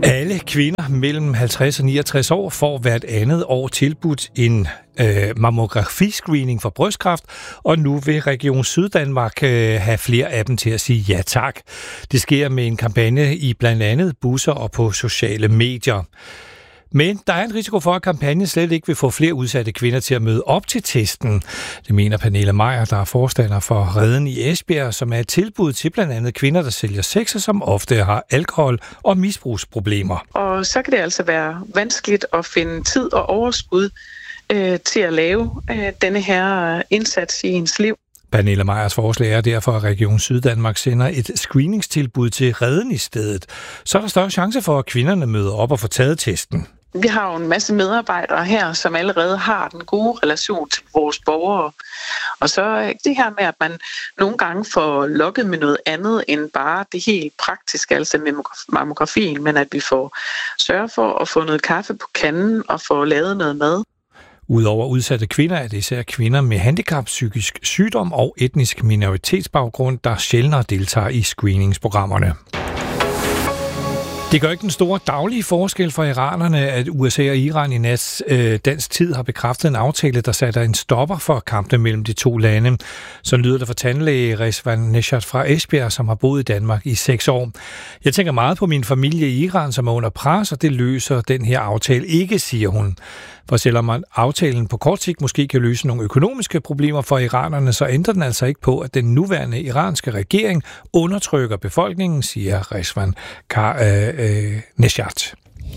Alle kvinder mellem 50 og 69 år får hvert andet år tilbudt en mammografiscreening for brystkræft, og nu vil Region Syddanmark have flere af dem til at sige ja tak. Det sker med en kampagne i blandt andet busser og på sociale medier. Men der er en risiko for, at kampagnen slet ikke vil få flere udsatte kvinder til at møde op til testen. Det mener Pernille Meier, der er forstander for Reden i Esbjerg, som er et tilbud til blandt andet kvinder, der sælger sex, og som ofte har alkohol- og misbrugsproblemer. Og så kan det altså være vanskeligt at finde tid og overskud til at lave denne her indsats i ens liv. Pernille Meiers forslag er derfor, at Region Syddanmark sender et screeningstilbud til Reden i stedet. Så er der større chance for, at kvinderne møder op og får taget testen. Vi har jo en masse medarbejdere her, som allerede har den gode relation til vores borgere. Og så det her med, at man nogle gange får lukket med noget andet end bare det helt praktiske, altså med mammografien, men at vi får sørge for at få noget kaffe på kanden og få lavet noget mad. Udover udsatte kvinder er det især kvinder med handicap, psykisk sygdom og etnisk minoritetsbaggrund, der sjældnere deltager i screeningsprogrammerne. Det gør ikke den store daglige forskel for iranerne, at USA og Iran i nat dansk tid har bekræftet en aftale, der sætter en stopper for kampene mellem de to lande. Så lyder det fra tandlæge Rezvan Neshat fra Esbjerg, som har boet i Danmark i 6 år. Jeg tænker meget på min familie i Iran, som er under pres, og det løser den her aftale ikke, siger hun. For selvom aftalen på kort sigt måske kan løse nogle økonomiske problemer for iranerne, så ændrer den altså ikke på, at den nuværende iranske regering undertrykker befolkningen, siger Rezvan Neshat.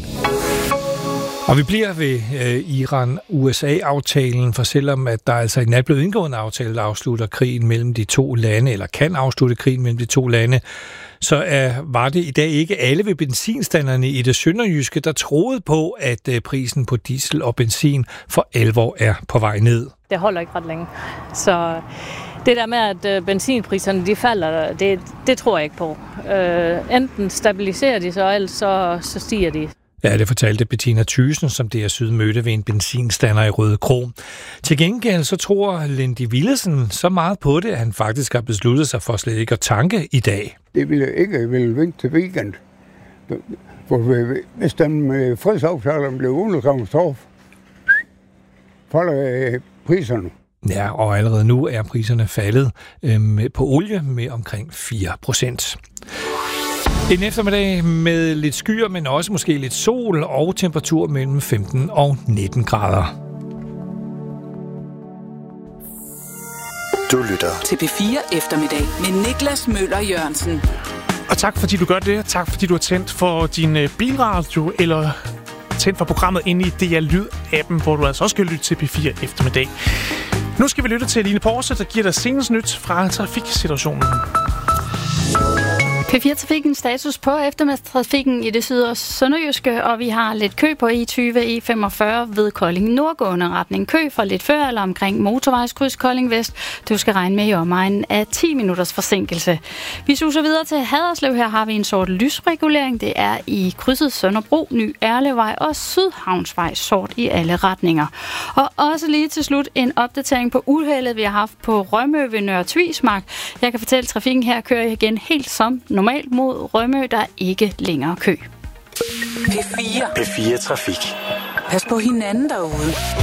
Og vi bliver ved Iran-USA-aftalen, for selvom at der altså i nat blev indgået en aftale, der afslutter krigen mellem de to lande, eller kan afslutte krigen mellem de to lande, så var det i dag ikke alle ved benzinstanderne i det sønderjyske, der troede på, at prisen på diesel og benzin for alvor er på vej ned. Det holder ikke ret længe. Så det der med, at benzinpriserne de falder, det tror jeg ikke på. Enten stabiliserer de så, eller så stiger de. Ja, det fortalte Bettina Thyssen, som DR Syd mødte ved en benzinstander i Røde Kro. Til gengæld så tror Lindy Willesen så meget på det, at han faktisk har besluttet sig for slet ikke at tanke i dag. Det ville ikke vente til weekend. For hvis den fredsaftalen blev underkommet, så falder priserne. Ja, og allerede nu er priserne faldet på olie med omkring 4%. En eftermiddag med lidt skyer, men også måske lidt sol og temperatur mellem 15 og 19 grader. Du lytter til P4 Eftermiddag med Niklas Møller Jørgensen. Og tak fordi du gør det. Tak fordi du har tændt for din bilradio eller tændt for programmet inde i DR Lyd-appen, hvor du altså også skal lytte til P4 Eftermiddag. Nu skal vi lytte til Line Porse, der giver dig senest nyt fra trafiksituationen. P4-trafikken status på eftermiddagstrafikken i det syd- og sønderjyske, og vi har lidt kø på E20, E45 ved Kolding nordgående retning. Kø for lidt før eller omkring motorvejskryds Kolding Vest. Du skal regne med i omegnen af 10 minutters forsinkelse. Vi suser videre til Haderslev. Her har vi en sort lysregulering. Det er i krydset Sønderbro, Ny Erlevej og Sydhavnsvej sort i alle retninger. Og også lige til slut en opdatering på uheldet, vi har haft på Rømø ved Nørre Tvismark. Jeg kan fortælle, at trafikken her kører igen helt som normalt mod Rømø, der er ikke længere kø. P4 Trafik. Pas på hinanden derude.